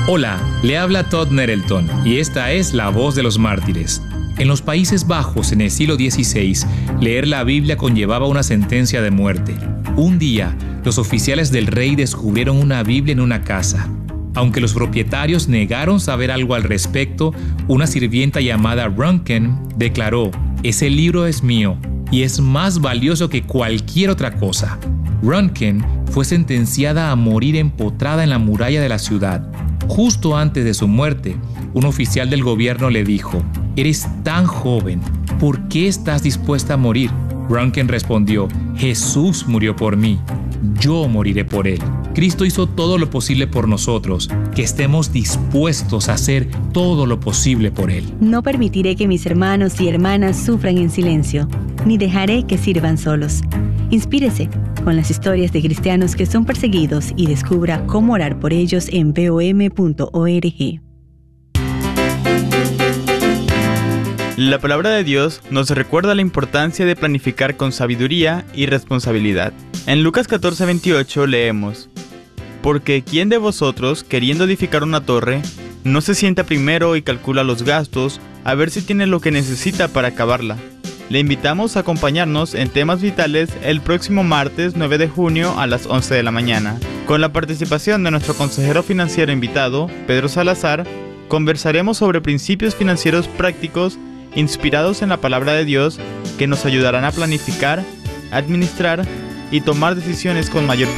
Hola, le habla Todd Nettleton y esta es La Voz de los Mártires. En los Países Bajos, en el siglo XVI, leer la Biblia conllevaba una sentencia de muerte. Un día, los oficiales del rey descubrieron una Biblia en una casa. Aunque los propietarios negaron saber algo al respecto, una sirvienta llamada Runken declaró: «Ese libro es mío y es más valioso que cualquier otra cosa». Runken fue sentenciada a morir empotrada en la muralla de la ciudad. Justo antes de su muerte, un oficial del gobierno le dijo: «Eres tan joven, ¿por qué estás dispuesta a morir?». Runken respondió: «Jesús murió por mí, yo moriré por él». Cristo hizo todo lo posible por nosotros, que estemos dispuestos a hacer todo lo posible por él. No permitiré que mis hermanos y hermanas sufran en silencio, ni dejaré que sirvan solos. Inspírese con las historias de cristianos que son perseguidos y descubra cómo orar por ellos en vom.org. La palabra de Dios nos recuerda la importancia de planificar con sabiduría y responsabilidad. En Lucas 14:28 leemos: «Porque ¿quién de vosotros, queriendo edificar una torre, no se sienta primero y calcula los gastos a ver si tiene lo que necesita para acabarla?». Le invitamos a acompañarnos en Temas Vitales el próximo martes 9 de junio a las 11 de la mañana. Con la participación de nuestro consejero financiero invitado, Pedro Salazar, conversaremos sobre principios financieros prácticos inspirados en la palabra de Dios que nos ayudarán a planificar, administrar y tomar decisiones con mayor